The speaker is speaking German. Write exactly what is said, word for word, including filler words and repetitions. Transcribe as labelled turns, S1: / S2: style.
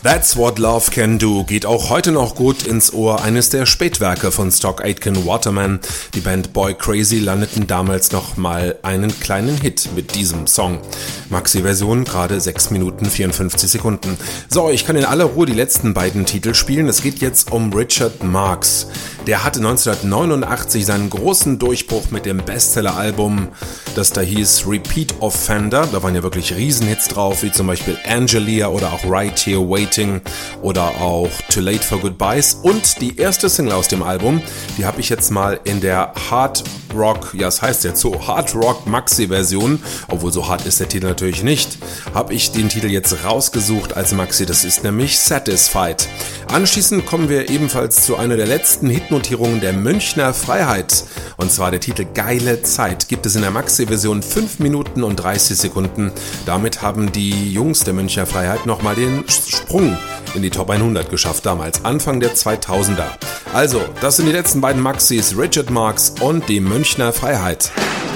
S1: That's What Love Can Do geht auch heute noch gut ins Ohr, eines der Spätwerke von Stock Aitken Waterman. Die Band Boy Crazy landeten damals noch mal einen kleinen Hit mit diesem Song. Maxi-Version gerade sechs Minuten vierundfünfzig Sekunden. So, ich kann in aller Ruhe die letzten beiden Titel spielen. Es geht jetzt um Richard Marx. Der hatte neunzehnhundertneunundachtzig seinen großen Durchbruch mit dem Bestseller-Album, das da hieß Repeat Offender. Da waren ja wirklich Riesenhits drauf, wie zum Beispiel Angelia oder auch Right Here Waiting oder auch Too Late for Goodbyes. Und die erste Single aus dem Album, die habe ich jetzt mal in der Hard Rock, ja es heißt jetzt so, Hard Rock Maxi-Version, obwohl so hart ist der Titel natürlich nicht, habe ich den Titel jetzt rausgesucht als Maxi, das ist nämlich Satisfied. Anschließend kommen wir ebenfalls zu einer der letzten Hitnotierungen der Münchner Freiheit. Und zwar der Titel Geile Zeit gibt es in der Maxi-Version fünf Minuten und dreißig Sekunden. Damit haben die Jungs der Münchner Freiheit nochmal den Sprung in die Top hundert geschafft, damals Anfang der zweitausender. Also, das sind die letzten beiden Maxis, Richard Marx und die Münchner Freiheit.